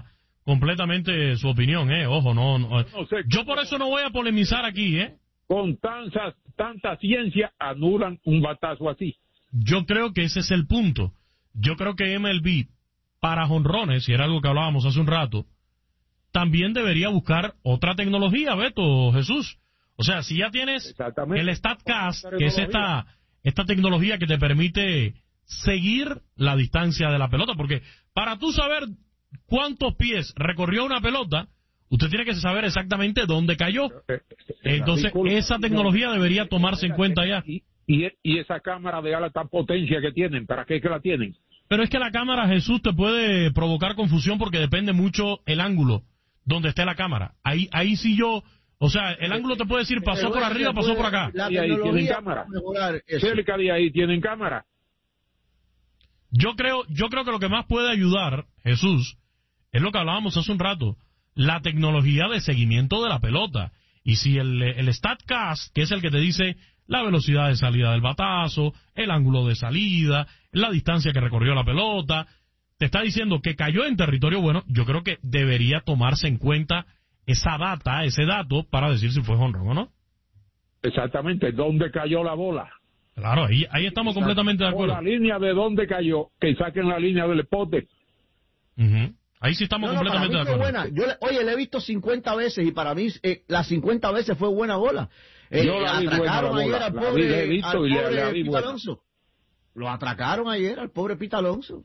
completamente su opinión, ojo, no sé, yo por eso no voy a polemizar aquí, Con tanta ciencia anulan un batazo así. Yo creo que ese es el punto. Yo creo que MLB, para jonrones, y era algo que hablábamos hace un rato, también debería buscar otra tecnología, Beto, Jesús. O sea, si ya tienes el StatCast, que es esta tecnología que te permite seguir la distancia de la pelota, porque para tú saber cuántos pies recorrió una pelota, usted tiene que saber exactamente dónde cayó. Entonces, esa tecnología debería tomarse en cuenta ya. Y esa cámara de alta potencia que tienen, ¿para qué que la tienen? Pero es que la cámara, Jesús, te puede provocar confusión porque depende mucho el ángulo donde esté la cámara. Ahí sí yo... O sea, el ángulo te puede decir, pasó por arriba, pasó por acá. Y ahí tienen cámara. Cerca de ahí tienen cámara. Yo creo que lo que más puede ayudar, Jesús, es lo que hablábamos hace un rato, la tecnología de seguimiento de la pelota. Y si el StatCast, que es el que te dice la velocidad de salida del batazo, el ángulo de salida, la distancia que recorrió la pelota, te está diciendo que cayó en territorio bueno, yo creo que debería tomarse en cuenta esa data, ese dato, para decir si fue jonrón o no. Exactamente, ¿dónde cayó la bola? Claro, ahí estamos completamente de acuerdo. O la línea de dónde cayó, que saquen la línea del pote. Ahí sí estamos completamente de acuerdo. Buena. Oye, le he visto 50 veces y para mí las 50 veces fue buena bola. Yo la vi atracaron buena ayer bola. al pobre Pita Alonso. Lo atracaron ayer al pobre Pita Alonso.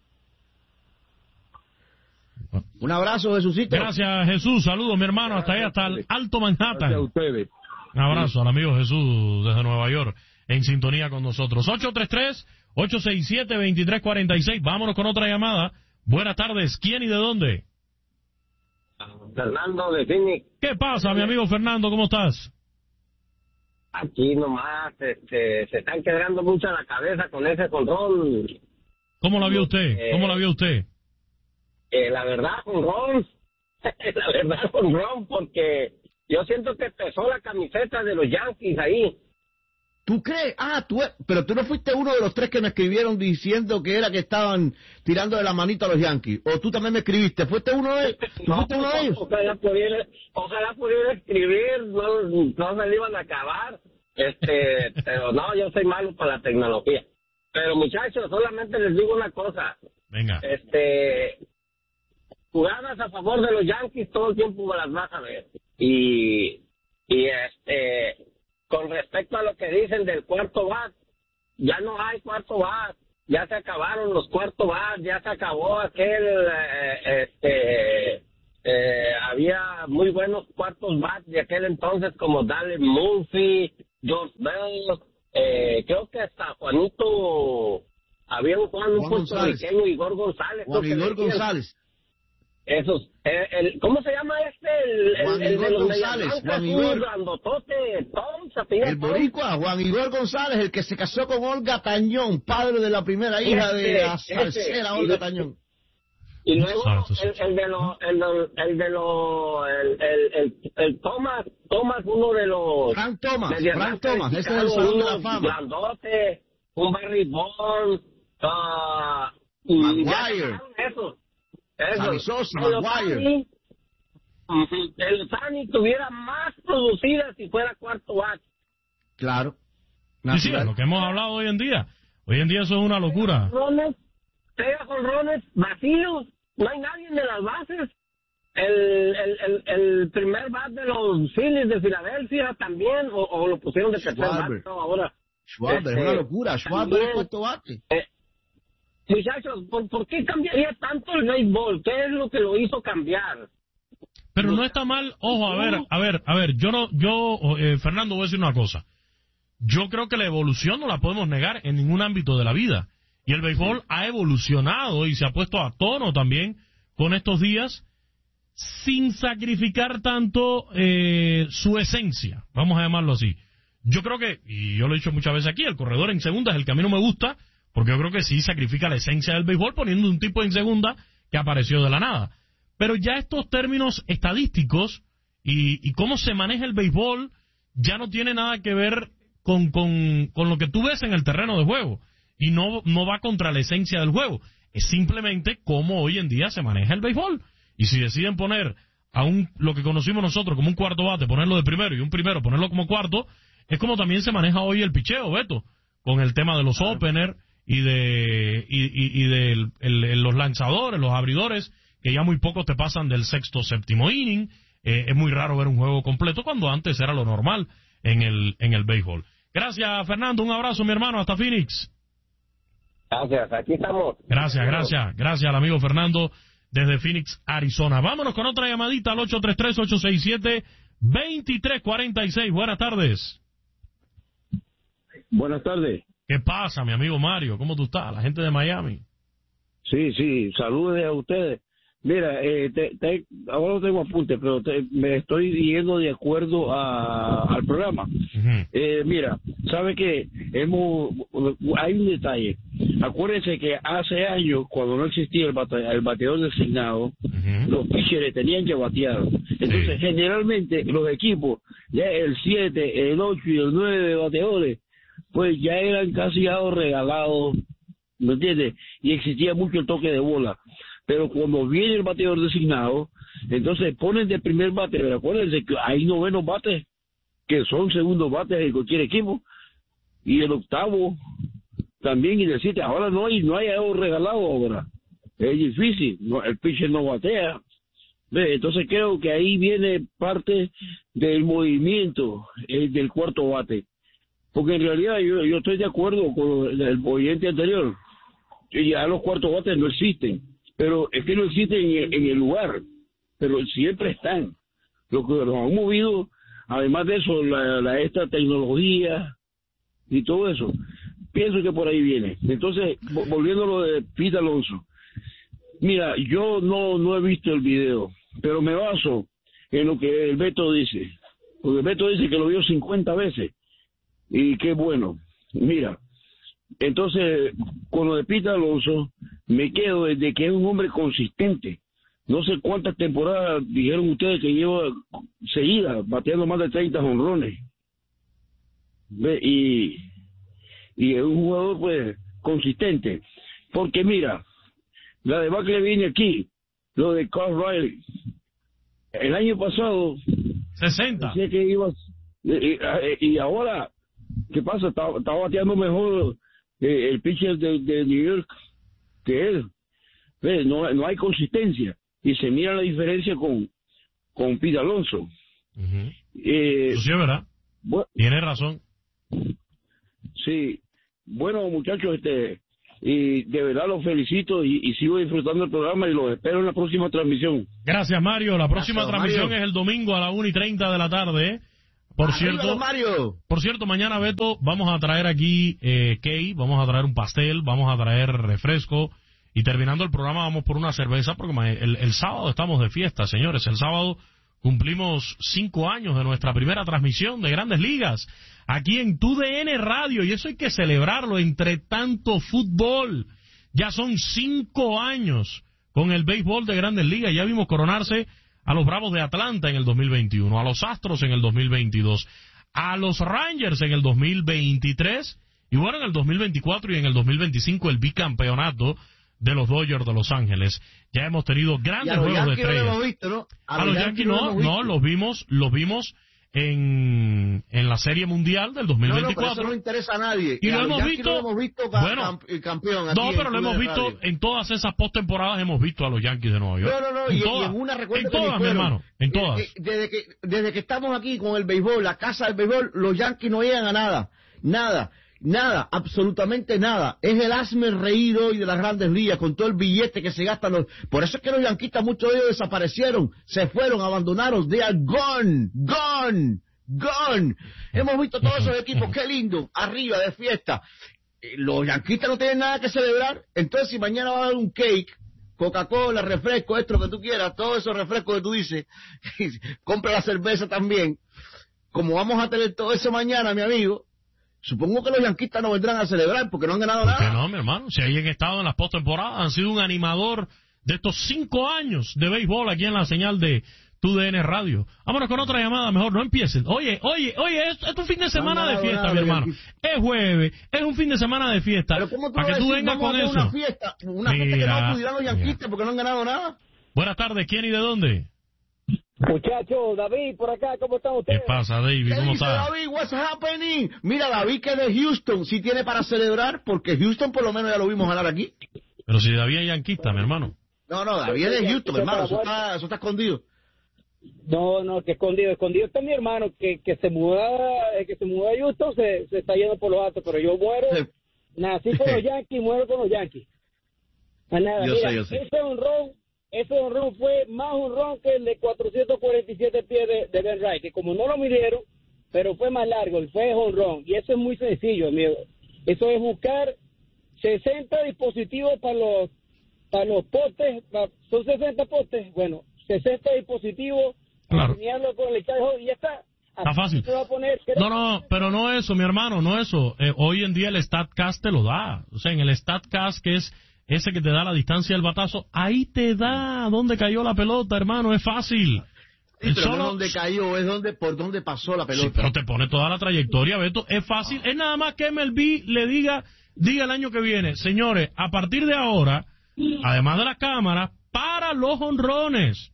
Un abrazo, Jesucito. Gracias, Jesús. Saludos, mi hermano, hasta ahí, hasta el Alto Manhattan. Gracias a ustedes. Un abrazo al amigo Jesús desde Nueva York, en sintonía con nosotros. 833-867-2346. Vámonos con otra llamada. Buenas tardes. ¿Quién y de dónde? Fernando de Phoenix. ¿Qué pasa, mi amigo Fernando? ¿Cómo estás? Aquí nomás se están quebrando mucho la cabeza con ese control. ¿Cómo la vio usted? La verdad, jonrón. La verdad, jonrón, porque yo siento que pesó la camiseta de los Yankees ahí. ¿Tú crees? Pero tú no fuiste uno de los 3 que me escribieron diciendo que era que estaban tirando de la manito a los Yankees. ¿O tú también me escribiste? ¿Fuiste uno de ellos? Ojalá pudiera escribir, no se le iban a acabar. Pero no, yo soy malo para la tecnología. Pero muchachos, solamente les digo una cosa. Venga. Jugadas a favor de los Yankees todo el tiempo las vas a ver. Y con respecto a lo que dicen del cuarto bat, ya no hay cuarto bat, ya se acabaron los cuarto bat, ya se acabó había muy buenos cuartos bat de aquel entonces como Dale Murphy, George Bell, creo que hasta Juanito, había un puertorriqueño, Igor González. Igor González. Esos, ¿cómo se llama Juan Igor González, Juan Igor grandotote, el boricua, Juan Igor González, el que se casó con Olga Tañón, padre de la primera hija de la salsera Olga Tañón. Y luego el Thomas, uno de los Frank Thomas, ese es el Salón de la Fama. Grandote, un Barry Bonds, Maguire. Eso. Sosa, Maguire. El Tani tuviera más producida si fuera cuarto bat. Claro. Sí, lo que hemos hablado hoy en día. Hoy en día eso es una locura. Pega jonrones vacíos, no hay nadie de las bases. El primer bat de los Phillies de Filadelfia también, o lo pusieron de tercer bat ahora. Schwarber, es una locura. Schwarber es cuarto bate. Muchachos, ¿por qué cambiaría tanto el béisbol? ¿Qué es lo que lo hizo cambiar? Pero no está mal, ojo, a ver, Fernando, voy a decir una cosa. Yo creo que la evolución no la podemos negar en ningún ámbito de la vida. Y el béisbol ha evolucionado y se ha puesto a tono también con estos días, sin sacrificar tanto su esencia, vamos a llamarlo así. Yo creo que, y yo lo he dicho muchas veces aquí, el corredor en segunda es el que a mí no me gusta, porque yo creo que sí sacrifica la esencia del béisbol poniendo un tipo en segunda que apareció de la nada. Pero ya estos términos estadísticos y cómo se maneja el béisbol ya no tiene nada que ver con lo que tú ves en el terreno de juego. Y no va contra la esencia del juego. Es simplemente cómo hoy en día se maneja el béisbol. Y si deciden poner a lo que conocimos nosotros como un cuarto bate, ponerlo de primero, y un primero ponerlo como cuarto, es como también se maneja hoy el picheo, Beto, con el tema de los openers y de los lanzadores, los abridores, que ya muy pocos te pasan del sexto, séptimo inning. Es muy raro ver un juego completo cuando antes era lo normal en el béisbol. Gracias, Fernando. Un abrazo, mi hermano. Hasta Phoenix. Gracias. Aquí estamos. Gracias al amigo Fernando desde Phoenix, Arizona. Vámonos con otra llamadita al 833-867-2346. Buenas tardes. Buenas tardes. ¿Qué pasa, mi amigo Mario? ¿Cómo tú estás? La gente de Miami. Sí, saludos a ustedes. Mira, ahora no tengo apuntes, pero me estoy yendo de acuerdo al programa. Mira, ¿sabe qué? Hay un detalle. Acuérdense que hace años, cuando no existía el bateador designado, los pitchers tenían que batear. Entonces, generalmente, los equipos, ya el 7, el 8 y el 9 bateadores, pues ya eran casi regalados, ¿me entiendes? Y existía mucho el toque de bola. Pero cuando viene el bateador designado, entonces ponen de primer bate. Pero acuérdense que hay novenos bates que son segundos bates en cualquier equipo, y el octavo también, y el 7. Ahora no hay algo regalado ahora. Es difícil, el pitcher no batea. Entonces creo que ahí viene parte del movimiento del cuarto bate. Porque en realidad yo estoy de acuerdo con el oyente anterior. Ya los cuartos bates no existen. Pero es que no existen en el lugar, pero siempre están. Lo que nos han movido, además de eso, esta tecnología y todo eso, pienso que por ahí viene. Entonces, volviendo a lo de Pete Alonso, mira, yo no he visto el video, pero me baso en lo que el Beto dice. Porque el Beto dice que lo vio 50 veces, y qué bueno. Mira, entonces, con lo de Pete Alonso, me quedo desde que es un hombre consistente. No sé cuántas temporadas dijeron ustedes que lleva seguidas bateando más de 30 jonrones. Y es un jugador, pues, consistente. Porque mira, la debacle viene aquí, lo de Carl Riley. El año pasado 60. Decía que iba, y ahora, ¿qué pasa? Está bateando mejor el pitcher de New York que él. No hay consistencia, y se mira la diferencia con Pete Alonso. Eso sí es verdad. Tiene razón. Sí. Bueno, muchachos, y de verdad los felicito, y sigo disfrutando el programa, y los espero en la próxima transmisión. Gracias, Mario. La próxima transmisión es el domingo a las 1:30 de la tarde. Por cierto, mañana, Beto, vamos a traer aquí cake, vamos a traer un pastel, vamos a traer refresco, y terminando el programa vamos por una cerveza, porque el sábado estamos de fiesta, señores. El sábado cumplimos 5 años de nuestra primera transmisión de Grandes Ligas, aquí en TUDN Radio, y eso hay que celebrarlo entre tanto fútbol. Ya son 5 años con el béisbol de Grandes Ligas. Ya vimos coronarse a los Bravos de Atlanta en el 2021, a los Astros en el 2022, a los Rangers en el 2023, y bueno, en el 2024 y en el 2025 el bicampeonato de los Dodgers de Los Ángeles. Ya hemos tenido grandes juegos de estrellas. Hemos visto, ¿no? A los Yankees no, los vimos en la Serie Mundial del 2024. Pero eso no interesa a nadie. Y lo hemos visto, campeón. No, pero lo hemos visto en todas esas postemporadas, hemos visto a los Yankees de Nueva York. No, y en una, recuerda, en todas, mi hermano, en todas. Desde que estamos aquí con el béisbol, la casa del béisbol, los Yankees no llegan a nada, absolutamente nada. Es el hazme reír hoy de las Grandes Ligas, con todo el billete que se gastan. Por eso es que los yanquistas, muchos de ellos desaparecieron, se fueron, abandonaron. They are gone. Hemos visto todos esos equipos, qué lindo, arriba de fiesta. Los yanquistas no tienen nada que celebrar. Entonces, si mañana va a haber un cake, Coca-Cola, refresco, esto, lo que tú quieras, todos esos refrescos que tú dices, compra la cerveza también. Como vamos a tener todo eso mañana, mi amigo, supongo que los yanquistas no vendrán a celebrar porque no han ganado nada. No, mi hermano, si hayan estado en las postemporadas, han sido un animador de estos 5 años de béisbol aquí en la señal de TUDN Radio. Vámonos con otra llamada, mejor no empiecen. Oye, es un fin de semana de fiesta, mi hermano. Es jueves, es un fin de semana de fiesta. Pero ¿cómo para que tú vengas con eso? Una fiesta que no pudieran los yanquistas porque no han ganado nada. Buenas tardes, ¿quién y de dónde? Muchachos, David, por acá, ¿cómo están ustedes? ¿Qué pasa, David? ¿Qué ¿Cómo dice estás? David? What's happening? Mira, David, que de Houston, sí tiene para celebrar, porque Houston por lo menos ya lo vimos ganar aquí. Pero si David es yanquista, mi hermano. No, David es de Houston, hermano, eso está escondido. No, que escondido está mi hermano, que se mudó a Houston, se está yendo por los altos, pero yo muero, nací con los Yankees, muero con los Yankees. Nada, Yo mira, sé. ese honrón fue más honrón que el de 447 pies de Ben Wright, que como no lo midieron, pero fue más largo, fue honrón, y eso es muy sencillo, amigo. Eso es buscar 60 dispositivos para los postes, son 60 postes, bueno, 60 dispositivos, claro, alinearlo con el charjo y ya está. Está fácil. Se va a poner, No, pero no eso, mi hermano, no eso. Hoy en día el StatCast te lo da. O sea, en el StatCast, que es ese que te da la distancia del batazo, ahí te da dónde cayó la pelota, hermano, es fácil. Sí, pero no es donde cayó, es por donde pasó la pelota. Sí, pero te pone toda la trayectoria, Beto, es fácil. Es nada más que MLB le diga el año que viene, señores, a partir de ahora, además de las cámaras, para los honrones,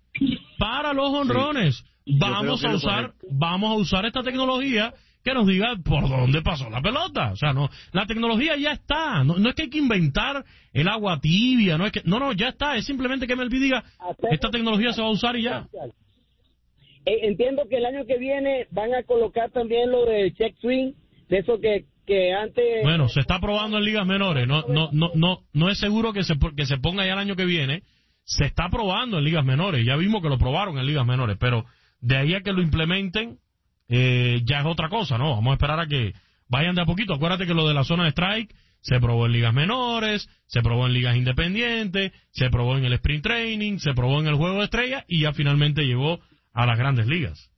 vamos a usar esta tecnología que nos diga por dónde pasó la pelota. O sea, no, la tecnología ya está, no es que hay que inventar el agua tibia, no, ya está, es simplemente que MLB diga, esta tecnología se va a usar y ya. Entiendo que el año que viene van a colocar también lo de check swing, de eso que antes... Bueno, se está probando en ligas menores, no es seguro que se ponga ya el año que viene. Se está probando en ligas menores, ya vimos que lo probaron en ligas menores, pero de ahí a que lo implementen ya es otra cosa, ¿no? Vamos a esperar a que vayan de a poquito. Acuérdate que lo de la zona de strike se probó en ligas menores, se probó en ligas independientes, se probó en el sprint training, se probó en el juego de estrellas y ya finalmente llegó a las grandes ligas.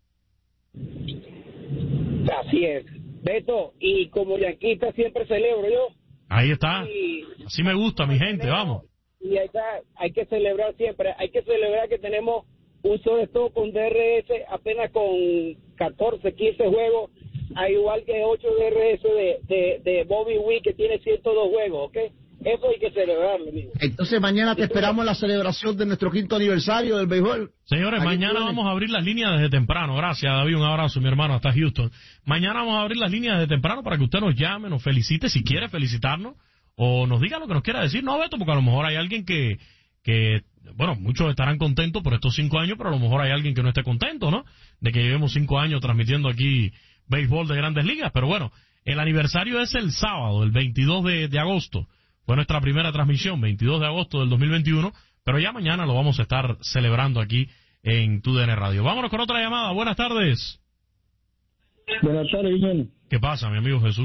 Así es, Beto, y como yanquista siempre celebro yo. Ahí está, así me gusta mi gente, vamos. Y hay que celebrar siempre, hay que celebrar que tenemos un shortstop con DRS apenas con 14, 15 juegos, a igual que 8 DRS de Bobby Witt, que tiene 102 juegos, ¿ok? Eso hay que celebrarlo, amigo. Entonces mañana te esperamos en la celebración de nuestro 5º aniversario del béisbol. Señores, mañana vamos a abrir las líneas desde temprano. Gracias, David, un abrazo, mi hermano, hasta Houston. Mañana vamos a abrir las líneas desde temprano para que usted nos llame, nos felicite, si quiere felicitarnos, o nos diga lo que nos quiera decir. No, Beto, porque a lo mejor hay alguien que bueno, muchos estarán contentos por estos 5 años, pero a lo mejor hay alguien que no esté contento, ¿no? De que llevemos 5 años transmitiendo aquí béisbol de Grandes Ligas. Pero bueno, el aniversario es el sábado, el 22 de agosto. Fue nuestra primera transmisión, 22 de agosto del 2021, pero ya mañana lo vamos a estar celebrando aquí en TUDN Radio. Vámonos con otra llamada. Buenas tardes. Buenas tardes, Guillermo. ¿Qué pasa, mi amigo Jesús?